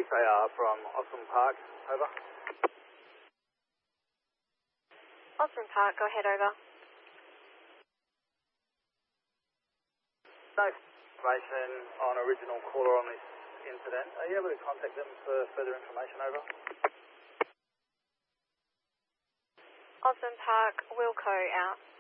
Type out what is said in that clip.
AR from Osborne Park, over. Osborne Park, go ahead, over. No information on original caller on this incident. Are you able to contact them for further information, over? Osborne Park, Wilco out.